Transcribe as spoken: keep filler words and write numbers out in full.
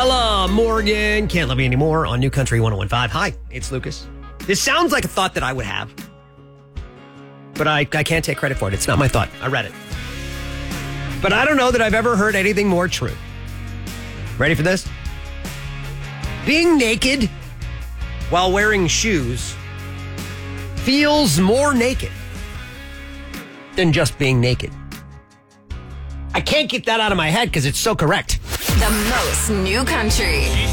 Ella Morgan, Can't Love Me Anymore on New Country one oh one point five. Hi, it's Lucas. This sounds like a thought that I would have, but I, I can't take credit for it. It's not my thought. I read it. But I don't know that I've ever heard anything more true. Ready for this? Being naked while wearing shoes feels more naked than just being naked. I can't get that out of my head because it's so correct. The most new country.